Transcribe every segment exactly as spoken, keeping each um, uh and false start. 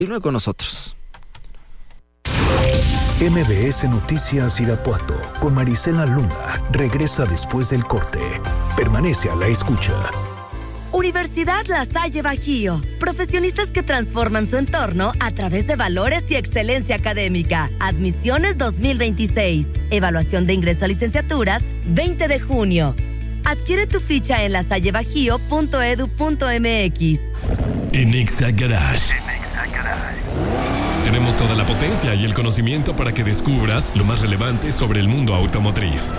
Continúe con nosotros. M B S Noticias Irapuato con Marisela Luna regresa después del corte. Permanece a la escucha. Universidad La Salle Bajío. Profesionistas que transforman su entorno a través de valores y excelencia académica. Admisiones dos mil veintiséis. Evaluación de ingreso a licenciaturas veinte de junio. Adquiere tu ficha en lasallebajío punto edu punto m x. En Exa Garage. Tenemos toda la potencia y el conocimiento para que descubras lo más relevante sobre el mundo automotriz.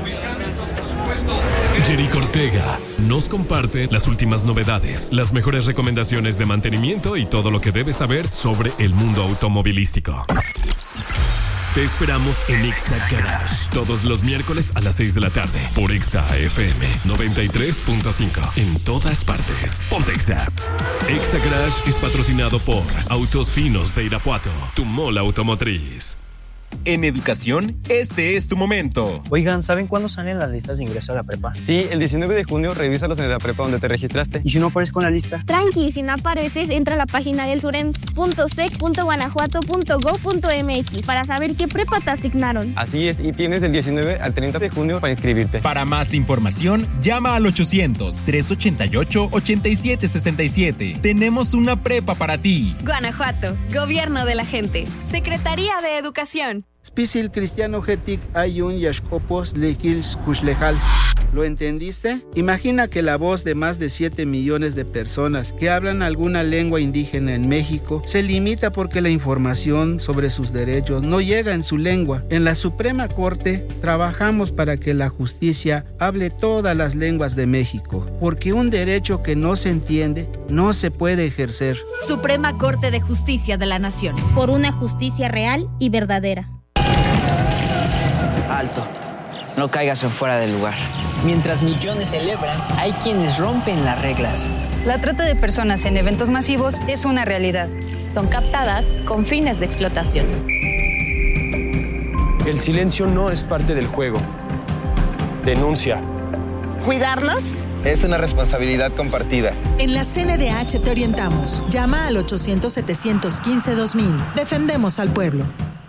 Jerico Ortega nos comparte las últimas novedades, las mejores recomendaciones de mantenimiento y todo lo que debes saber sobre el mundo automovilístico. Te esperamos en Exa Garage todos los miércoles a las seis de la tarde por Exa F M noventa y tres punto cinco en todas partes. Ponte Exa. Exa Garage es patrocinado por Autos Finos de Irapuato, tu mall automotriz. En educación, este es tu momento. Oigan, ¿saben cuándo salen las listas de ingreso a la prepa? Sí, el diecinueve de junio, revísalos en la prepa donde te registraste. ¿Y si no aparezco en la lista? Tranqui, si no apareces, entra a la página del surens punto sec punto guanajuato punto go punto m x para saber qué prepa te asignaron. Así es, y tienes del diecinueve al treinta de junio para inscribirte. Para más información, llama al ochocientos, trescientos ochenta y ocho, ochenta y siete sesenta y siete. Tenemos una prepa para ti. Guanajuato, Gobierno de la Gente, Secretaría de Educación. Spisil cristiano getic ayun yashkopos lekils kushlejal. ¿Lo entendiste? Imagina que la voz de más de siete millones de personas que hablan alguna lengua indígena en México se limita porque la información sobre sus derechos no llega en su lengua. En la Suprema Corte trabajamos para que la justicia hable todas las lenguas de México, porque un derecho que no se entiende no se puede ejercer. Suprema Corte de Justicia de la Nación. Por una justicia real y verdadera. Alto, no caigas en fuera del lugar. Mientras millones celebran, hay quienes rompen las reglas. La trata de personas en eventos masivos es una realidad. Son captadas con fines de explotación. El silencio no es parte del juego. Denuncia. ¿Cuidarlos? Es una responsabilidad compartida. En la C N D H te orientamos. Llama al ochocientos, setecientos quince, dos mil. Defendemos al pueblo.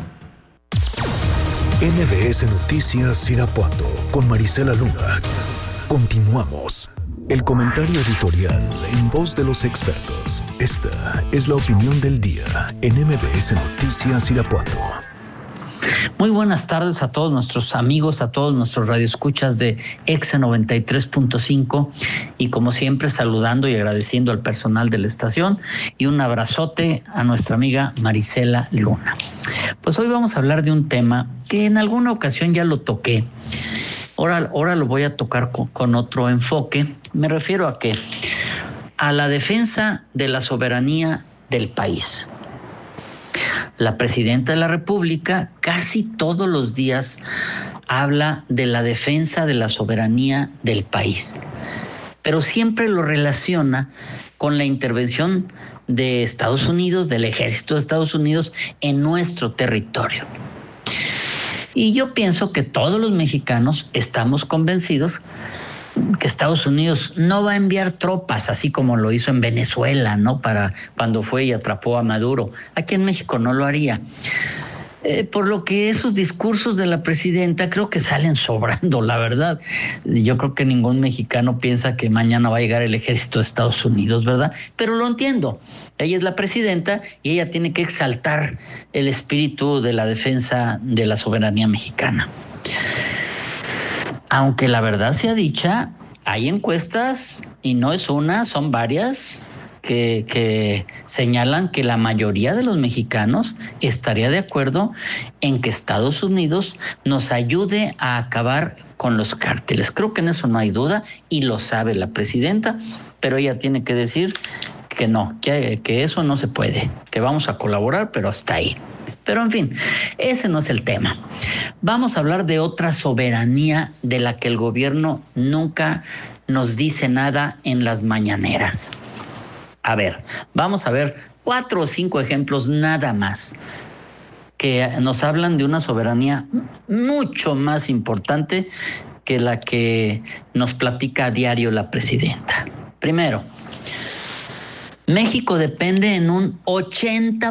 M B S Noticias Irapuato con Marisela Luna. Continuamos. El comentario editorial en voz de los expertos. Esta es la opinión del día en M B S Noticias Irapuato. Muy buenas tardes a todos nuestros amigos, a todos nuestros radioescuchas de Exa noventa y tres punto cinco y como siempre saludando y agradeciendo al personal de la estación y un abrazote a nuestra amiga Marisela Luna. Pues hoy vamos a hablar de un tema que en alguna ocasión ya lo toqué. Ahora, ahora lo voy a tocar con, con otro enfoque. Me refiero a que a la defensa de la soberanía del país. La presidenta de la República casi todos los días habla de la defensa de la soberanía del país, pero siempre lo relaciona con la intervención de Estados Unidos, del ejército de Estados Unidos en nuestro territorio. Y yo pienso que todos los mexicanos estamos convencidos que Estados Unidos no va a enviar tropas, así como lo hizo en Venezuela, ¿no? Para cuando fue y atrapó a Maduro. Aquí en México no lo haría. Eh, por lo que esos discursos de la presidenta creo que salen sobrando, la verdad. Yo creo que ningún mexicano piensa que mañana va a llegar el ejército de Estados Unidos, ¿verdad? Pero lo entiendo. Ella es la presidenta y ella tiene que exaltar el espíritu de la defensa de la soberanía mexicana. Aunque la verdad sea dicha, hay encuestas, y no es una, son varias, que, que señalan que la mayoría de los mexicanos estaría de acuerdo en que Estados Unidos nos ayude a acabar con los cárteles. Creo que en eso no hay duda, y lo sabe la presidenta, pero ella tiene que decir que no, que, que eso no se puede, que vamos a colaborar, pero hasta ahí. Pero en fin, ese no es el tema. Vamos a hablar de otra soberanía de la que el gobierno nunca nos dice nada en las mañaneras. A ver, vamos a ver cuatro o cinco ejemplos nada más que nos hablan de una soberanía mucho más importante que la que nos platica a diario la presidenta. Primero, México depende en un ochenta